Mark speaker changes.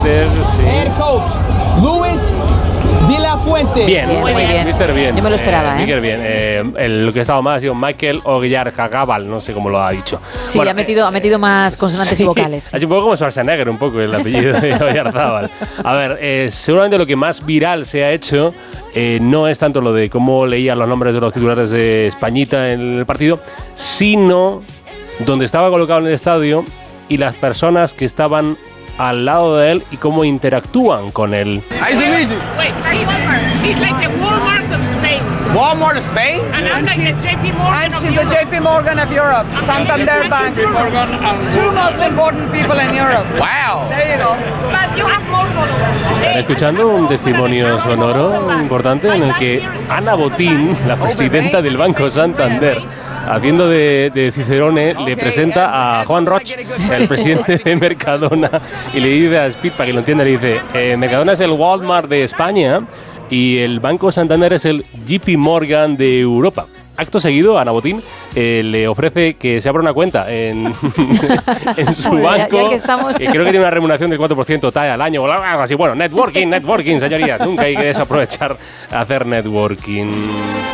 Speaker 1: Head coach, Luis de la Fuente.
Speaker 2: Bien, muy bien. Mister bien.
Speaker 3: Yo me lo esperaba,
Speaker 2: Miguel bien. El que ha estado más ha sido Michael Oyarzabal, no sé cómo lo ha dicho.
Speaker 3: Sí,
Speaker 2: bueno,
Speaker 3: ha metido más consonantes y vocales.
Speaker 2: Ha hecho un poco como Schwarzenegger, un poco el apellido de Oyarzabal. A ver, seguramente lo que más viral se ha hecho no es tanto lo de cómo leían los nombres de los titulares de Españita en el partido, sino donde estaba colocado en el estadio y las personas que estaban al lado de él y cómo interactúan con él.
Speaker 1: Nice to meet you.
Speaker 4: Wait, she's like the Walmart of Spain.
Speaker 1: Walmart of Spain?
Speaker 4: And I'm like the JP Morgan
Speaker 5: And
Speaker 4: of
Speaker 5: she's
Speaker 4: Europe.
Speaker 5: the JP Morgan of Europe, Santander Bank. Two most important people in Europe.
Speaker 1: Wow.
Speaker 5: There you go.
Speaker 4: But you have more followers.
Speaker 2: Están escuchando un testimonio sonoro importante en el que Ana Botín, la presidenta del Banco Santander, haciendo de Cicerone, le presenta a Juan Roch, el presidente de Mercadona, y le dice a Speed, para que lo entienda, le dice, Mercadona es el Walmart de España y el Banco Santander es el JP Morgan de Europa. Acto seguido, Ana Botín le ofrece que se abra una cuenta en su banco,
Speaker 3: ya que estamos.
Speaker 2: que creo que tiene una remuneración del 4% TAE al año o algo así. Bueno, networking, señorías. Nunca hay que desaprovechar hacer networking.